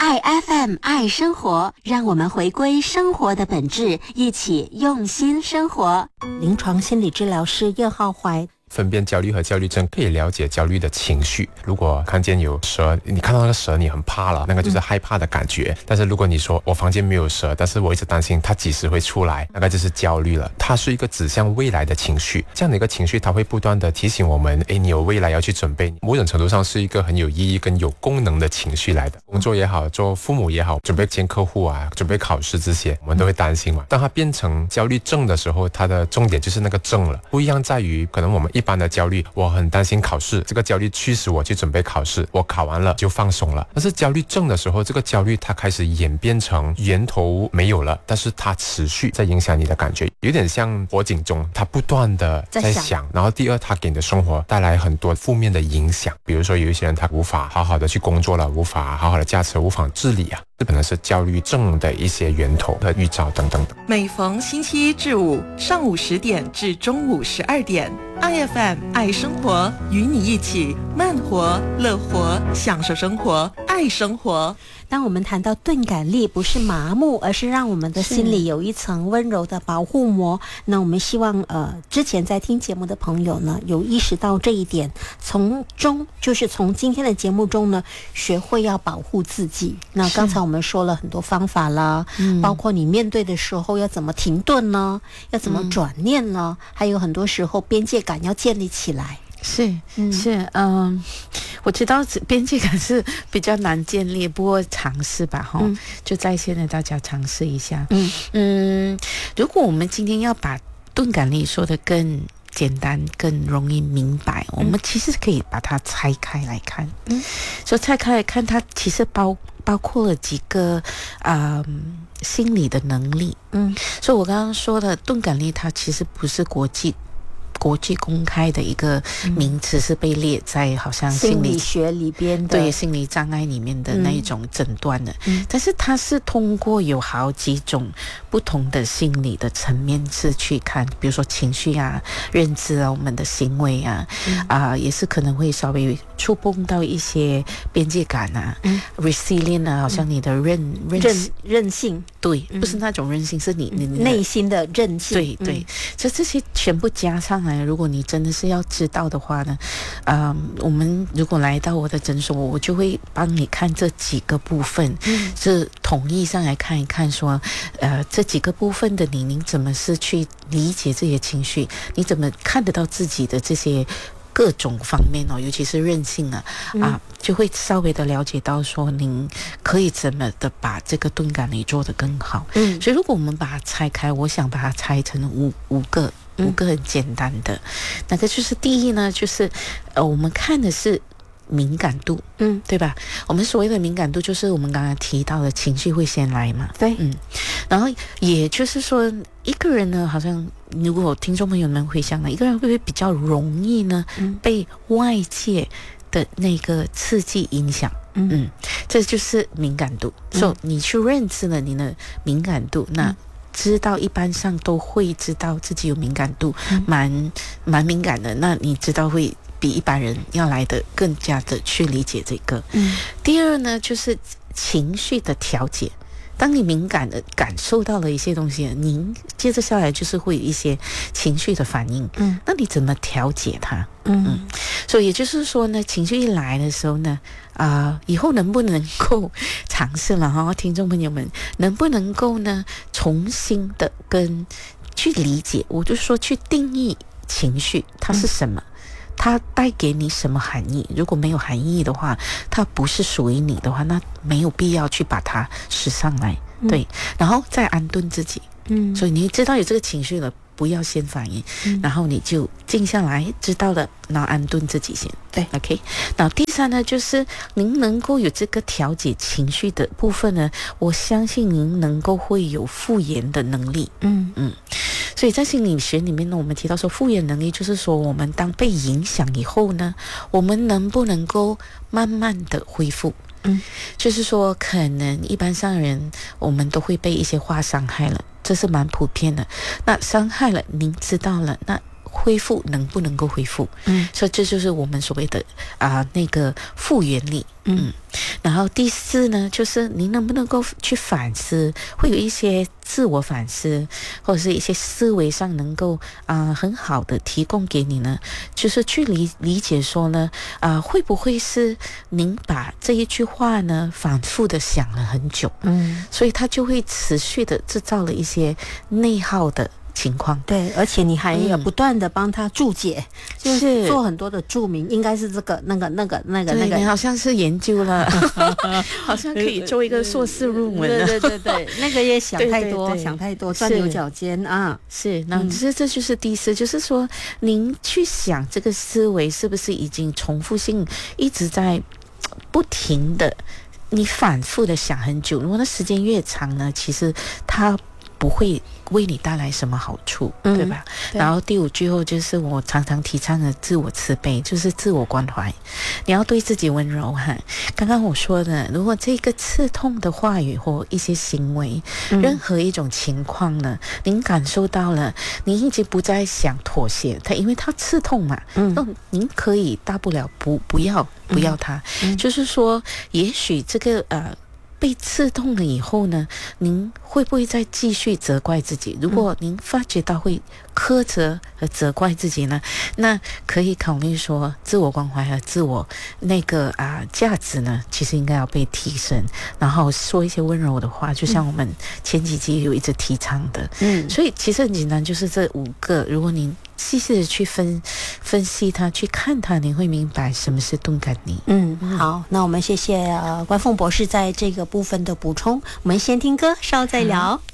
爱 FM 爱生活，让我们回归生活的本质，一起用心生活。 临床心理治疗师叶浩怀。 分辨焦虑和焦虑症，可以了解焦虑的情绪。如果看见有蛇，你看到那个蛇你很怕了，那个就是害怕的感觉。但是如果你说我房间没有蛇，但是我一直担心它几时会出来，那个就是焦虑了。它是一个指向未来的情绪，这样的一个情绪它会不断的提醒我们，你有未来要去准备。某种程度上是一个很有意义跟有功能的情绪来的。工作也好，做父母也好，准备见客户啊，准备考试这些，我们都会担心嘛。当它变成焦虑症的时候，它的重点就是那个症了。不一样在于，可能我们一般的焦虑，我很担心考试，这个焦虑驱使我去准备考试，我考完了就放松了。但是焦虑症的时候，这个焦虑它开始演变成源头没有了，但是它持续在影响你的感觉，有点像火警钟，它不断的在响。然后第二，它给你的生活带来很多负面的影响，比如说有一些人他无法好好的去工作了，无法好好的驾车，无法自理啊，这可能是焦虑症的一些源头和预兆等等的。 每逢星期一至五上午10点至中午12点，IFM 爱生活，与你一起慢活、乐活，享受生活，爱生活。 当我们谈到钝感力，不是麻木，而是让我们的心里有一层温柔的保护膜。那我们希望之前在听节目的朋友呢，有意识到这一点，从今天的节目中呢，学会要保护自己。那刚才我们说了很多方法啦，包括你面对的时候要怎么停顿呢，要怎么转念呢，还有很多时候边界感要建立起来。 我知道边界感是比较难建立，不过尝试吧就在线的大家尝试一下。如果我们今天要把钝感力说得更简单更容易明白，我们其实可以把它拆开来看。所以拆开来看，它其实包括了几个心理的能力。所以我刚刚说的钝感力，它其实不是国际公开的一个名词，是被列在好像心理学里边的， 对，心理障碍里面的那一种诊断的。但是它是通过有好几种不同的心理的层面是去看，比如说情绪啊、认知啊、我们的行为啊，也是可能会稍微触碰到一些边界感啊、resilient 啊，好像你的韧性， 对，不是那种韧性，是你内心的韧性。 对，这些全部加上来，如果你真的是要知道的话呢，我们如果来到我的诊所，我就会帮你看这几个部分，是统一上来看一看说，这几个部分的你怎么是去理解这些情绪，你怎么看得到自己的这些各种方面尤其是韧性就会稍微的了解到说您可以怎么的把这个钝感力做得更好。所以如果我们把它拆开，我想把它拆成五个很简单的。那个就是第一呢，就是我们看的是敏感度，对吧？我们所谓的敏感度就是我们刚刚提到的情绪会先来嘛， 对， 然后也就是说，一个人呢，好像如果听众朋友们回想呢，一个人会不会比较容易呢被外界的那个刺激影响？这就是敏感度。所以你去认知了你的敏感度，那知道一般上都会知道自己有敏感度，蛮敏感的，那你知道会比一般人要来的更加的去理解这个。第二呢，就是情绪的调节。当你敏感的感受到了一些东西，您接着下来就是会有一些情绪的反应。那你怎么调节它？所以也就是说呢，情绪一来的时候呢，以后能不能够尝试了听众朋友们，能不能够呢重新的去理解，我就说去定义情绪它是什么，它带给你什么含义？如果没有含义的话，它不是属于你的话，那没有必要去把它使上来。对，然后再安顿自己。所以你知道有这个情绪了，不要先反应，然后你就静下来，知道了，然后安顿自己先。 对 ，OK。然后第三呢，就是您能够有这个调节情绪的部分呢，我相信您能够会有复原的能力。所以在心理学里面呢，我们提到说复原能力就是说，我们当被影响以后呢，我们能不能够慢慢的恢复。就是说可能一般上人我们都会被一些话伤害了，这是蛮普遍的。那伤害了您知道了，那恢复能不能够恢复，所以这就是我们所谓的那个复原力。然后第4呢，就是你能不能够去反思，会有一些自我反思，或者是一些思维上能够很好的提供给你呢，就是去理解说呢，会不会是您把这一句话呢反复的想了很久，所以它就会持续的制造了一些内耗的情况。 对，而且你还有不断的帮他注解，就是做很多的注明，应该是这个那个， 对，你好像是研究了好像可以做一个硕士论文了。 对，那个也想太多， 对想太多，钻牛角尖啊。 是，那这就是第4，就是说您去想这个思维是不是已经重复性一直在不停的，你反复的想很久，如果那时间越长呢，其实它不会为你带来什么好处，对吧？然后第5最后就是我常常提倡的自我慈悲，就是自我关怀，你要对自己温柔哈。刚刚我说的，如果这个刺痛的话语或一些行为，任何一种情况呢，您感受到了，你已经不再想妥协它，因为它刺痛嘛，那您可以大不了不要它，就是说也许这个被刺痛了以后呢，您会不会再继续责怪自己？如果您发觉到会苛责和责怪自己呢，那可以考虑说自我关怀和自我那个价值呢，其实应该要被提升，然后说一些温柔的话，就像我们前几集有一直提倡的。所以其实很简单，就是这5个，如果您细细的去分析它，去看它，你会明白什么是钝感力。 好，那我们谢谢关凤博士在这个部分的补充。我们先听歌，稍后再聊。